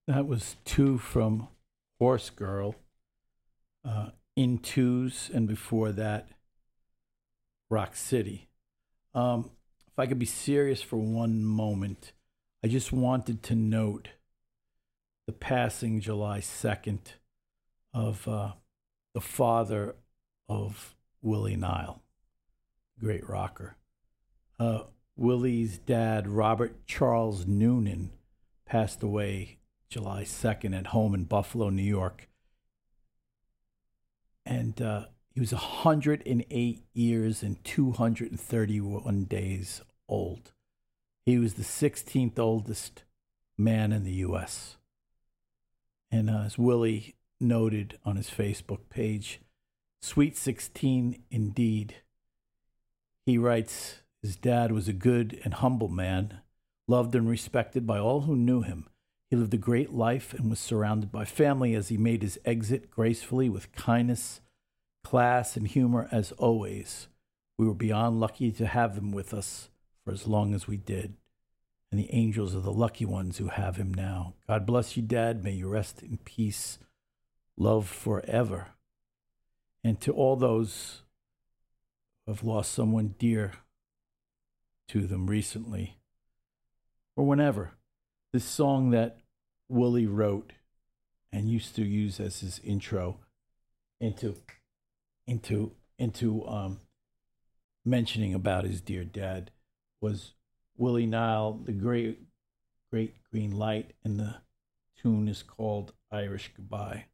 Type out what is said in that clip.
That was two from Horse Girl, In Twos, and before that, Rock City. If I could be serious for one moment, I just wanted to note the passing July 2nd of the father of Willie Nile, great rocker. Willie's dad, Robert Charles Noonan, passed away July 2nd at home in Buffalo, New York. And he was 108 years and 231 days old. He was the 16th oldest man in the U.S. And as Willie noted on his Facebook page, Sweet 16 indeed. He writes, his dad was a good and humble man, loved and respected by all who knew him. He lived a great life and was surrounded by family as he made his exit gracefully with kindness, class, and humor as always. We were beyond lucky to have him with us for as long as we did. And the angels are the lucky ones who have him now. God bless you, Dad. May you rest in peace. Love forever. And to all those who have lost someone dear to them recently or whenever, this song that Willie wrote and used to use as his intro into mentioning about his dear dad was Willie Nile, the great green light, and the tune is called Irish Goodbye.